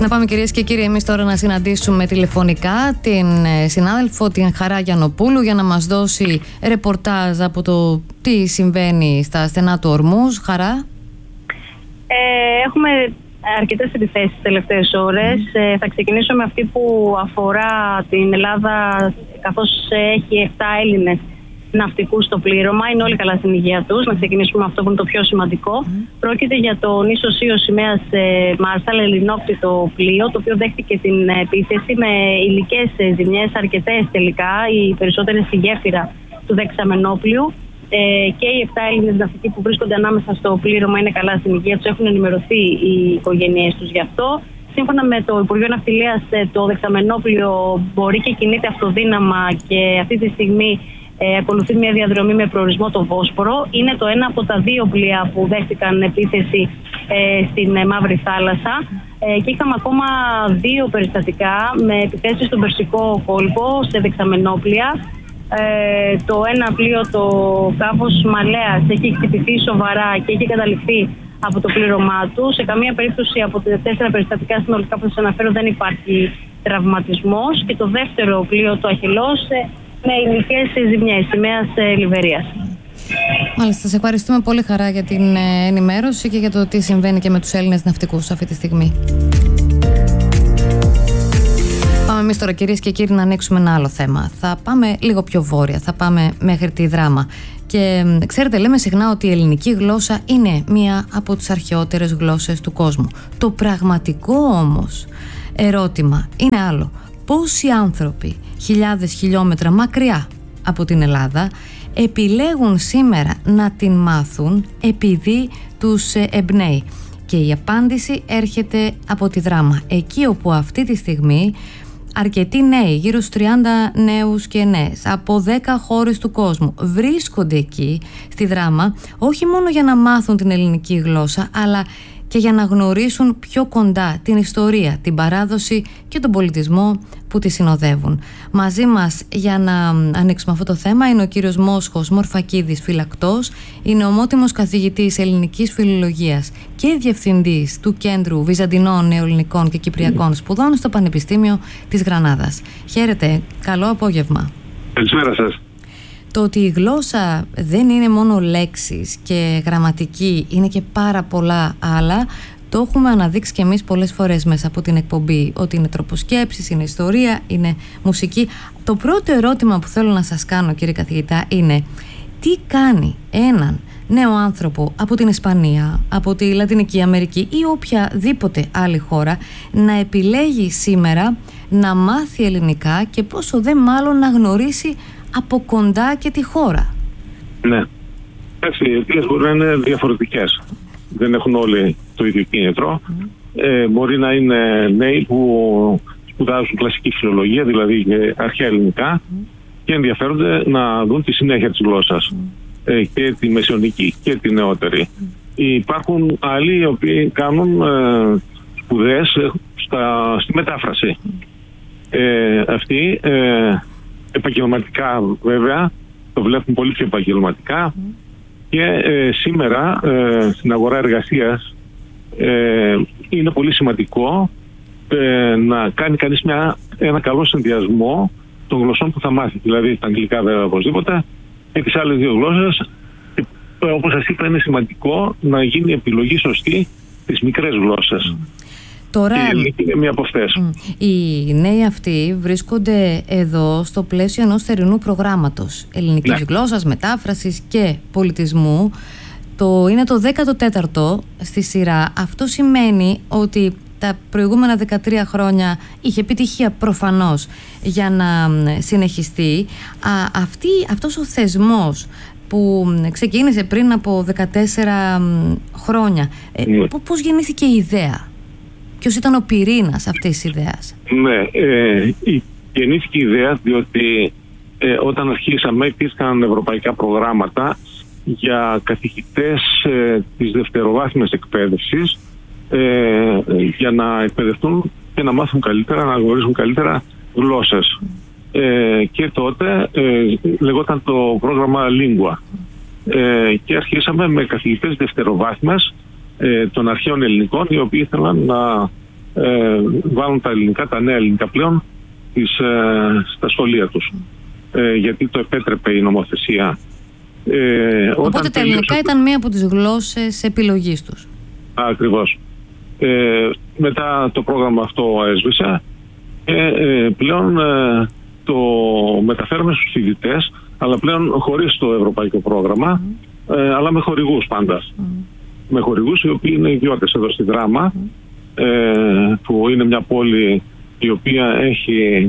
Να πάμε, κυρίες και κύριοι, εμείς τώρα να συναντήσουμε τηλεφωνικά την συνάδελφο, την Χαρά Γιαννοπούλου, για να μας δώσει ρεπορτάζ από το τι συμβαίνει στα στενά του Ορμούζ. Χαρά. Έχουμε αρκετές επιθέσεις τις τελευταίες ώρες. Θα ξεκινήσω με αυτή που αφορά την Ελλάδα, καθώς έχει 7 Έλληνες ναυτικούς στο πλήρωμα. Είναι όλοι καλά στην υγεία τους. Να ξεκινήσουμε με αυτό που είναι το πιο σημαντικό. Πρόκειται για το νήσο Σίος σημαίας Μάρσαλ, ελληνόκτητο πλοίο, το οποίο δέχτηκε την επίθεση με υλικές ζημιές, αρκετές τελικά, οι περισσότερες στη γέφυρα του δεξαμενόπλοιου. Και οι 7 Έλληνες ναυτικοί που βρίσκονται ανάμεσα στο πλήρωμα είναι καλά στην υγεία τους. Έχουν ενημερωθεί οι οικογένειές τους γι' αυτό. Σύμφωνα με το Υπουργείο Ναυτιλίας, το δεξαμενόπλοιο μπορεί και κινείται αυτοδύναμα και αυτή τη στιγμή ακολουθεί μια διαδρομή με προορισμό το Βόσπορο. Είναι το ένα από τα 2 πλοία που δέχτηκαν επίθεση στην Μαύρη Θάλασσα. Και είχαμε ακόμα 2 περιστατικά με επιθέσεις στον Περσικό κόλπο σε δεξαμενόπλοια. Το ένα πλοίο, το Κάβος Μαλέας, έχει χτυπηθεί σοβαρά και έχει καταληφθεί από το πλήρωμά του. Σε καμία περίπτωση από τα 4 περιστατικά συνολικά που σας αναφέρω δεν υπάρχει τραυματισμός. Και το δεύτερο πλοίο, το Αχιλλώς, με υλικές ζημιές, σημαίας Λιβερίας. Μάλιστα, σε ευχαριστούμε πολύ, Χαρά, για την ενημέρωση και για το τι συμβαίνει και με τους Έλληνες ναυτικούς αυτή τη στιγμή. Πάμε εμείς τώρα, κυρίες και κύριοι, να ανοίξουμε ένα άλλο θέμα. Θα πάμε λίγο πιο βόρεια, θα πάμε μέχρι τη Δράμα. Και ξέρετε, λέμε συχνά ότι η ελληνική γλώσσα είναι μία από τις αρχαιότερες γλώσσες του κόσμου. Το πραγματικό όμως ερώτημα είναι άλλο. Πόσοι άνθρωποι χιλιάδες χιλιόμετρα μακριά από την Ελλάδα επιλέγουν σήμερα να την μάθουν επειδή τους εμπνέει? Και η απάντηση έρχεται από τη Δράμα, εκεί όπου αυτή τη στιγμή αρκετοί νέοι, γύρω στους 30 νέους και νέες από 10 χώρες του κόσμου, βρίσκονται εκεί στη Δράμα, όχι μόνο για να μάθουν την ελληνική γλώσσα, αλλά και για να γνωρίσουν πιο κοντά την ιστορία, την παράδοση και τον πολιτισμό που τη συνοδεύουν. Μαζί μας για να ανοίξουμε αυτό το θέμα είναι ο κύριος Μόσχος Μορφακίδης Φυλακτός, είναι ομότιμος καθηγητής ελληνικής φιλολογίας και διευθυντής του Κέντρου Βυζαντινών, Νεοελληνικών και Κυπριακών Σπουδών στο Πανεπιστήμιο της Γρανάδας. Χαίρετε, καλό απόγευμα. Καλησπέρα σας. Το ότι η γλώσσα δεν είναι μόνο λέξεις και γραμματική, είναι και πάρα πολλά άλλα, το έχουμε αναδείξει και εμείς πολλές φορές μέσα από την εκπομπή, ότι είναι τρόπος σκέψης, είναι ιστορία, είναι μουσική. Το πρώτο ερώτημα που θέλω να σας κάνω, κύριε καθηγητά, είναι τι κάνει έναν νέο άνθρωπο από την Ισπανία, από τη Λατινική Αμερική ή οποιαδήποτε άλλη χώρα να επιλέγει σήμερα να μάθει ελληνικά και πόσο δε μάλλον να γνωρίσει από κοντά και τη χώρα? Ναι. Οι αιτίες μπορεί να είναι διαφορετικές. Δεν έχουν όλοι το ίδιο κίνητρο. Μπορεί να είναι νέοι που σπουδάζουν κλασική φιλολογία, δηλαδή αρχαία ελληνικά, και ενδιαφέρονται να δουν τη συνέχεια της γλώσσας, και τη μεσαιωνική και τη νεότερη. Υπάρχουν άλλοι οι οποίοι κάνουν σπουδές στη μετάφραση. Αυτοί επαγγελματικά βέβαια το βλέπουν πολύ πιο επαγγελματικά και σήμερα στην αγορά εργασίας είναι πολύ σημαντικό να κάνει κανείς ένα καλό συνδυασμό των γλωσσών που θα μάθει, δηλαδή τα αγγλικά βέβαια οπωσδήποτε και τις άλλες 2 γλώσσες. Όπως σας είπα, είναι σημαντικό να γίνει επιλογή σωστή στις μικρές γλώσσες. Τώρα, η ελληνική είναι μία από αυτές. Οι νέοι αυτοί βρίσκονται εδώ στο πλαίσιο ενός θερινού προγράμματος ελληνικής γλώσσας, μετάφρασης και πολιτισμού. Είναι το 14ο στη σειρά. Αυτό σημαίνει ότι τα προηγούμενα 13 χρόνια είχε επιτυχία προφανώς για να συνεχιστεί. Αυτός ο θεσμός που ξεκίνησε πριν από 14 χρόνια, πώς γεννήθηκε η ιδέα? Ποιος ήταν ο πυρήνας αυτής της ιδέας? Ναι, γεννήθηκε η ιδέα διότι όταν αρχίσαμε υπήρχαν ευρωπαϊκά προγράμματα για καθηγητές της δευτεροβάθμιας εκπαίδευσης για να εκπαιδευτούν και να μάθουν καλύτερα, να γνωρίζουν καλύτερα γλώσσες. Και τότε λεγόταν το πρόγραμμα Lingua. Και αρχίσαμε με καθηγητές δευτεροβάθμιας των αρχαίων ελληνικών, οι οποίοι ήθελαν να βάλουν τα νέα ελληνικά πλέον στα σχολεία τους. Γιατί το επέτρεπε η νομοθεσία. Οπότε τα ελληνικά ήταν μία από τις γλώσσες επιλογής τους. Ακριβώς. Μετά το πρόγραμμα αυτό έσβησε και πλέον το μεταφέρουμε στους φοιτητές, αλλά πλέον χωρίς το ευρωπαϊκό πρόγραμμα, αλλά με χορηγούς πάντα. Με χορηγούς οι οποίοι είναι ιδιώτες εδώ στη Δράμα, που είναι μια πόλη η οποία έχει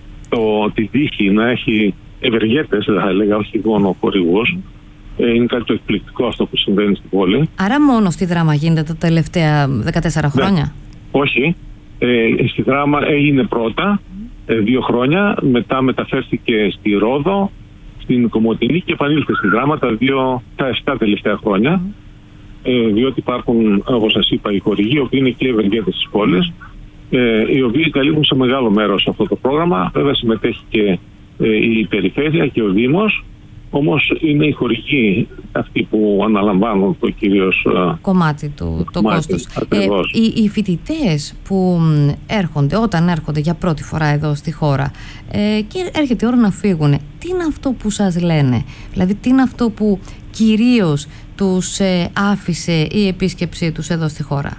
τη τύχη να έχει ευεργέτες, θα έλεγα, όχι μόνο χορηγούς. Είναι κάτι το εκπληκτικό αυτό που συμβαίνει στην πόλη. Άρα μόνο στη Δράμα γίνεται τα τελευταία 14 χρόνια? Ναι. Όχι. Στη Δράμα έγινε πρώτα 2 χρόνια, μετά μεταφέρθηκε στη Ρόδο, στην Κομοτηνή και επανήλθε στη Δράμα τα 7 τελευταία χρόνια. Διότι υπάρχουν, όπως σας είπα, οι χορηγοί, οι οποίοι είναι και ευεργέτες της πόλης, οι οποίοι καλύπτουν σε μεγάλο μέρος αυτό το πρόγραμμα. Βέβαια συμμετέχει και η περιφέρεια και ο Δήμος, όμως είναι οι χορηγοί αυτοί που αναλαμβάνουν το κυρίως κομμάτι το κόστος. Οι φοιτητές που όταν έρχονται για πρώτη φορά εδώ στη χώρα και έρχεται η ώρα να φύγουν, τι είναι αυτό που σας λένε? Δηλαδή τι είναι αυτό που κυρίως τους άφησε η επίσκεψή τους εδώ στη χώρα?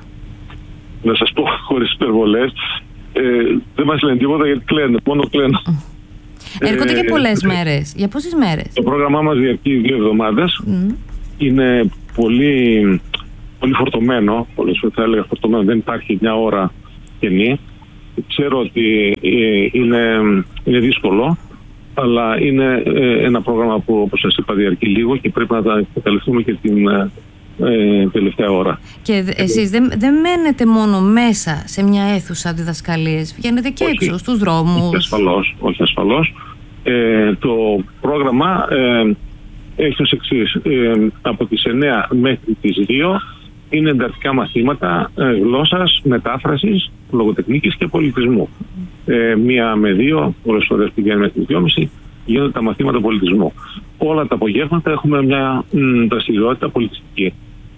Να σας πω χωρίς υπερβολές, δεν μας λένε τίποτα γιατί κλαίνουν, μόνο κλαίνουν. Έρχονται και πολλές μέρες. Για πόσες μέρες? Το πρόγραμμά μας διαρκεί 2 εβδομάδες. Είναι πολύ, πολύ φορτωμένο. Θα έλεγα φορτωμένο. Δεν υπάρχει μια ώρα κενή. Ξέρω ότι είναι δύσκολο, αλλά είναι ένα πρόγραμμα που, όπως σας είπα, διαρκεί λίγο και πρέπει να τα εκμεταλλευτούμε και την τελευταία ώρα. Και εσείς δεν μένετε μόνο μέσα σε μια αίθουσα διδασκαλίες, βγαίνετε και έξω στους δρόμους? Όχι ασφαλώς. Το πρόγραμμα έχει ως εξής. Από τις 9 μέχρι τις 2 είναι εντατικά μαθήματα γλώσσας, μετάφρασης, λογοτεχνικής και πολιτισμού. 1 με 2, πολλές φορές πηγαίνει μέχρι τις 2.30, γίνονται τα μαθήματα πολιτισμού. Όλα τα απογεύματα έχουμε μια δραστηριότητα πολιτιστική.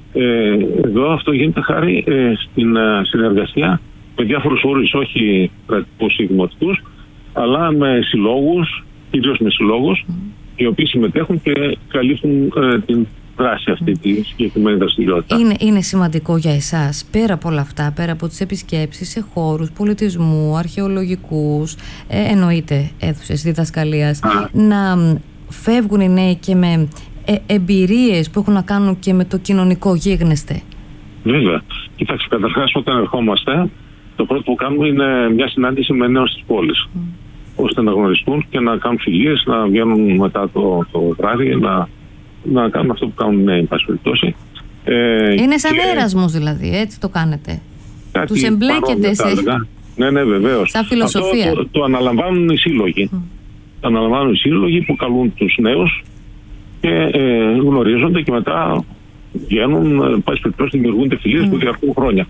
Εδώ αυτό γίνεται χάρη στην συνεργασία με διάφορους φορείς, όχι κρατικούς ή δημοτικούς, αλλά με συλλόγους, κυρίως με συλλόγους, οι οποίοι συμμετέχουν και καλύπτουν την δράση αυτή τη συγκεκριμένη δραστηριότητα. Είναι σημαντικό για εσάς, πέρα από όλα αυτά, πέρα από τις επισκέψεις σε χώρους πολιτισμού, αρχαιολογικούς, εννοείται αίθουσες διδασκαλίας, να φεύγουν οι νέοι και με εμπειρίες που έχουν να κάνουν και με το κοινωνικό γίγνεσθε? Βέβαια. Κοιτάξτε, καταρχάς όταν ερχόμαστε, το πρώτο που κάνουμε είναι μια συνάντηση με νέους της πόλης, ώστε να γνωριστούν και να κάνουν φιλίες, να βγαίνουν μετά το βράδυ, να κάνουν αυτό που κάνουν νέοι, εν πάση περιπτώσει. Είναι σαν έρασμος δηλαδή, έτσι το κάνετε? Τους εμπλέκετε σε... Ναι, βεβαίως. Σαν φιλοσοφία. Αυτό το αναλαμβάνουν οι σύλλογοι. Το αναλαμβάνουν οι σύλλογοι που καλούν τους νέους και γνωρίζονται και μετά βγαίνουν, εν πάση περιπτώσει, δημιουργούνται φιλίες που διαρκούν χρόνια.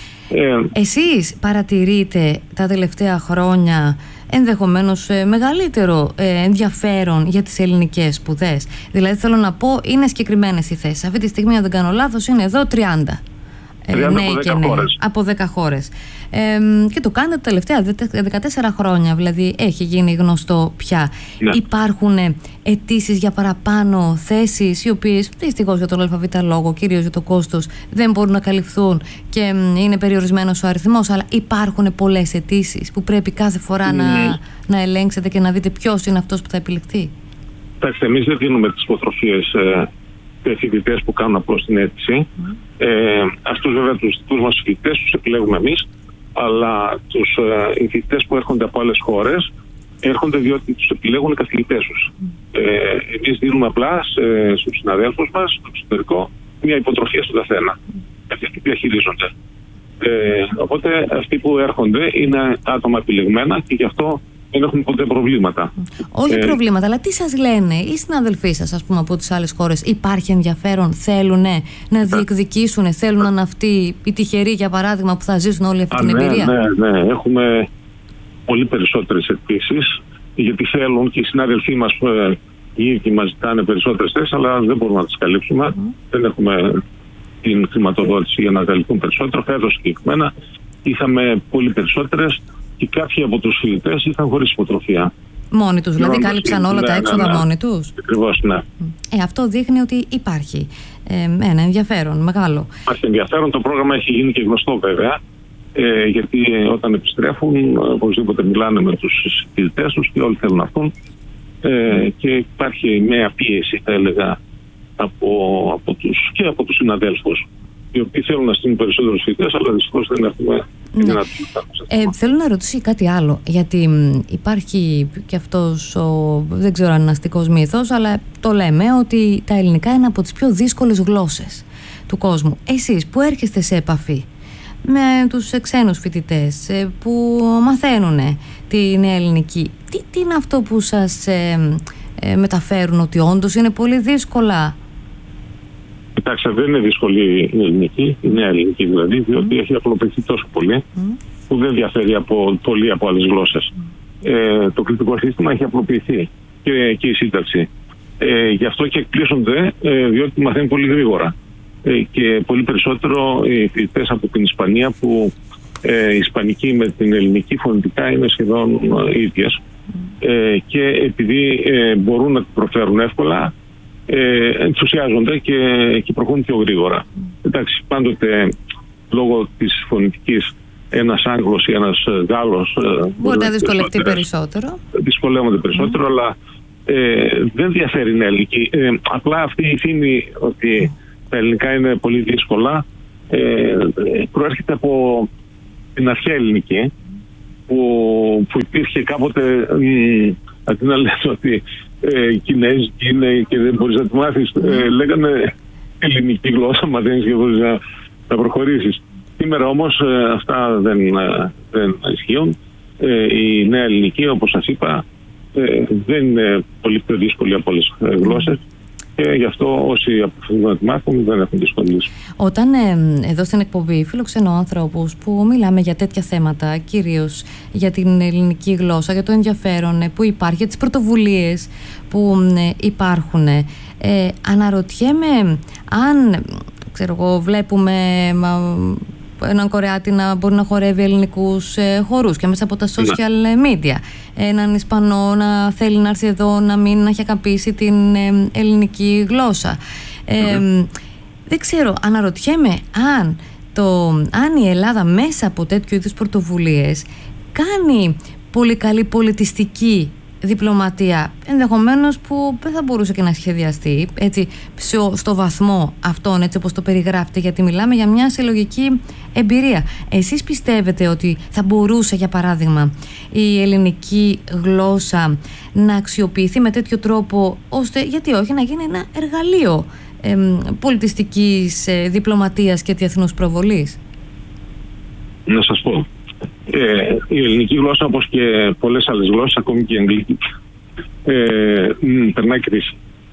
Εσείς παρατηρείτε τα τελευταία χρόνια ενδεχομένως μεγαλύτερο ενδιαφέρον για τις ελληνικές σπουδές? Δηλαδή θέλω να πω, είναι συγκεκριμένες οι θέσεις. Αυτή τη στιγμή, αν δεν κάνω λάθος, είναι εδώ 30 νέοι και νέοι από 10 χώρες. Και το κάνετε τα τελευταία 14 χρόνια, δηλαδή έχει γίνει γνωστό πια. Ναι. Υπάρχουν αιτήσεις για παραπάνω θέσεις, οι οποίες δυστυχώς για τον ΑΒ λόγο, κυρίως για το κόστος, δεν μπορούν να καλυφθούν και είναι περιορισμένος ο αριθμός, αλλά υπάρχουν πολλές αιτήσεις που πρέπει κάθε φορά να ελέγξετε και να δείτε ποιος είναι αυτός που θα επιλεχθεί? Εντάξει, εμείς δεν δίνουμε τις υποτροφίες φοιτητές που κάνουν απλώς την αίτηση. Αυτούς βέβαια τους δικούς μας φοιτητές τους επιλέγουμε εμείς, αλλά οι φοιτητές που έρχονται από άλλες χώρες έρχονται διότι τους επιλέγουν οι καθηγητές τους. Εμείς δίνουμε απλά στους συναδέλφους μας στο εξωτερικό μια υποτροφία στον καθένα. Αυτοί που διαχειρίζονται. Οπότε αυτοί που έρχονται είναι άτομα επιλεγμένα και γι' αυτό δεν έχουμε ποτέ προβλήματα. Όχι προβλήματα, αλλά τι σας λένε οι συναδελφοί σας, ας πούμε, από τις άλλες χώρες? Υπάρχει ενδιαφέρον, θέλουν να διεκδικήσουν, θέλουν να είναι αυτοί οι τυχεροί, για παράδειγμα, που θα ζήσουν όλη αυτή την εμπειρία? Ναι, έχουμε πολύ περισσότερες αιτήσεις, γιατί θέλουν και οι συνάδελφοί μας οι ίδιοι μας ζητάνε περισσότερες θέσεις, αλλά δεν μπορούμε να τις καλύψουμε. Δεν έχουμε την χρηματοδότηση για να καλυφθούν περισσότερο. Φέτος συγκεκριμένα είχαμε πολύ περισσότερες και κάποιοι από τους φοιτητές ήταν χωρίς υποτροφία. Μόνοι τους, δηλαδή κάλυψαν όλα τα έξοδα μόνοι τους. Ακριβώς, ναι. Αυτό δείχνει ότι υπάρχει ένα ενδιαφέρον μεγάλο. Υπάρχει ενδιαφέρον, το πρόγραμμα έχει γίνει και γνωστό βέβαια, γιατί όταν επιστρέφουν οπωσδήποτε μιλάνε με τους φοιτητές τους και όλοι θέλουν να έρθουν, και υπάρχει μια πίεση, θα έλεγα, από τους συναδέλφους, οι οποίοι θέλουν να στείλουν περισσότερους φοιτητές, αλλά δυστυχώς δεν έχουμε δυνατότητα. Θέλω να ρωτήσω κάτι άλλο, γιατί υπάρχει και αυτός δεν ξέρω αν είναι αστικός μύθος, αλλά το λέμε ότι τα ελληνικά είναι από τις πιο δύσκολες γλώσσες του κόσμου. Εσείς που έρχεστε σε επαφή με τους ξένους φοιτητές που μαθαίνουν την ελληνική, τι είναι αυτό που σας μεταφέρουν, ότι όντως είναι πολύ δύσκολα? Κοιτάξτε, δεν είναι δύσκολη η ελληνική, η νέα ελληνική δηλαδή, διότι έχει απλοποιηθεί τόσο πολύ που δεν διαφέρει πολύ από άλλες γλώσσες. Το κριτικό σύστημα έχει απλοποιηθεί και η σύνταξη. Γι' αυτό και εκπλήσονται, διότι μαθαίνουν πολύ γρήγορα. Και πολύ περισσότερο οι φοιτητές από την Ισπανία, που η ισπανική με την ελληνική φωνητικά είναι σχεδόν ίδιες, και επειδή μπορούν να την προφέρουν εύκολα, ενθουσιάζονται και προχωρούν πιο γρήγορα. Εντάξει, πάντοτε λόγω της φωνητικής ένας Άγγλος ή ένας Γάλλος μπορεί να δυσκολευτεί περισσότερο. Δυσκολεύονται περισσότερο, αλλά δεν διαφέρει η ελληνική. Απλά αυτή η φήμη ότι τα ελληνικά είναι πολύ δύσκολα προέρχεται από την αρχαία ελληνική, που υπήρχε κάποτε, αντί να λες ότι Κινέζικη είναι και δεν μπορείς να τη μάθεις, λέγανε ελληνική γλώσσα, μαθαίνεις και μπορείς να προχωρήσεις. Σήμερα όμως αυτά δεν ισχύουν. Η νέα ελληνική, όπως σας είπα, δεν είναι πολύ πιο δύσκολη από όλες τις γλώσσες, και γι' αυτό όσοι αποφασίζουν να τη μάθουν δεν έχουν δυσκολίες. Όταν εδώ στην εκπομπή φιλοξενώ ανθρώπους που μιλάμε για τέτοια θέματα, κυρίως για την ελληνική γλώσσα, για το ενδιαφέρον που υπάρχει, για τις πρωτοβουλίες που υπάρχουν, αναρωτιέμαι αν, ξέρω εγώ, βλέπουμε έναν Κορεάτη να μπορεί να χορεύει ελληνικούς χορούς και μέσα από τα social media, έναν Ισπανό να θέλει να έρθει εδώ να μην έχει ακαπήσει την ελληνική γλώσσα. Δεν ξέρω, αναρωτιέμαι αν η Ελλάδα μέσα από τέτοιου είδους πρωτοβουλίες κάνει πολύ καλή πολιτιστική διπλωματία, ενδεχομένως που δεν θα μπορούσε και να σχεδιαστεί έτσι, στο βαθμό αυτόν, έτσι όπως το περιγράφετε, γιατί μιλάμε για μια συλλογική εμπειρία. Εσείς πιστεύετε ότι θα μπορούσε, για παράδειγμα, η ελληνική γλώσσα να αξιοποιηθεί με τέτοιο τρόπο, ώστε, γιατί όχι, να γίνει ένα εργαλείο πολιτιστικής διπλωματίας και διεθνούς προβολής? Να σας πω. Η ελληνική γλώσσα, όπως και πολλές άλλες γλώσσες, ακόμη και η αγγλική, περνάει κρίση.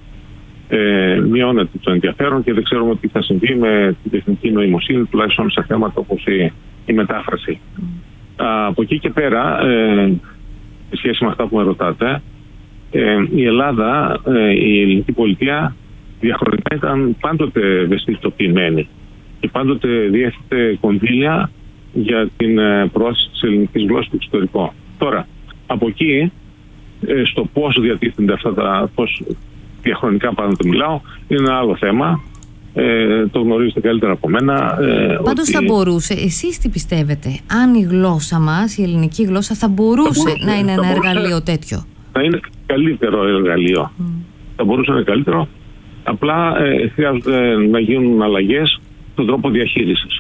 Μειώνεται το ενδιαφέρον και δεν ξέρουμε τι θα συμβεί με την τεχνική νοημοσύνη, τουλάχιστον σε θέματα όπως η μετάφραση. Από εκεί και πέρα, σε σχέση με αυτά που με ρωτάτε, η Ελλάδα, η ελληνική πολιτεία διαχρονικά ήταν πάντοτε ευαισθητοποιημένη και πάντοτε διέθετε κονδύλια για την προώθηση της ελληνικής γλώσσας στο εξωτερικό. Τώρα, από εκεί, στο πώς διατίθενται αυτά πώς διαχρονικά πάντοτε μιλάω, είναι ένα άλλο θέμα. Το γνωρίζετε καλύτερα από μένα. Πάντως θα μπορούσε, εσείς τι πιστεύετε, αν η γλώσσα μας, η ελληνική γλώσσα, θα μπορούσε να είναι ένα εργαλείο τέτοιο? Θα είναι καλύτερο εργαλείο. Θα μπορούσε να είναι καλύτερο. Απλά χρειάζεται να γίνουν αλλαγές στον τρόπο διαχείρισης.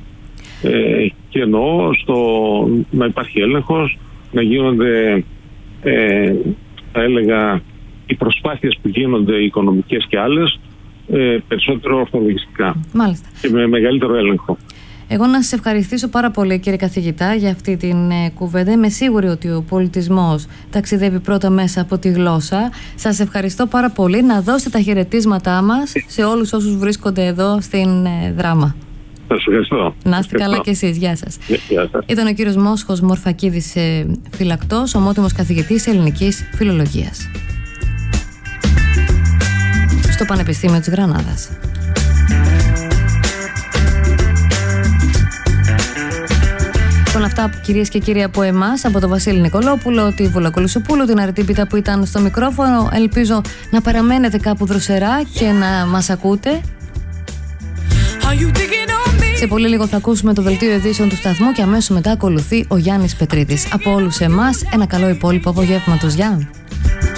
Και εννοώ να υπάρχει έλεγχος, να γίνονται, θα έλεγα, οι προσπάθειες που γίνονται, οι οικονομικές και άλλες, περισσότερο ορθολογιστικά. Μάλιστα. Και με μεγαλύτερο έλεγχο. Εγώ να σας ευχαριστήσω πάρα πολύ, κύριε καθηγητά, για αυτή την κουβέντα. Είμαι σίγουρη ότι ο πολιτισμός ταξιδεύει πρώτα μέσα από τη γλώσσα. Σας ευχαριστώ πάρα πολύ. Να δώσετε τα χαιρετίσματά μας σε όλους όσους βρίσκονται εδώ στην Δράμα. Σας ευχαριστώ. Να είστε καλά κι εσείς. Γεια σας. Γεια σας. Ήταν ο κύριος Μόσχος Μορφακίδης, φυλακτός, ομότιμος καθηγητής ελληνικής φιλολογίας στο Πανεπιστήμιο της Γρανάδας. αυτά, κυρίες και κύριοι, από εμάς, από τον Βασίλη Νικολόπουλο, τη Βούλα Κολυσοπούλου, την Αρετήπητα που ήταν στο μικρόφωνο. Ελπίζω να παραμένετε κάπου δροσερά και να μας ακούτε. Σε πολύ λίγο θα ακούσουμε το δελτίο ειδήσεων του σταθμού και αμέσως μετά ακολουθεί ο Γιάννης Πετρίδης. Από όλους εμάς, ένα καλό υπόλοιπο απογεύματος. Γεια!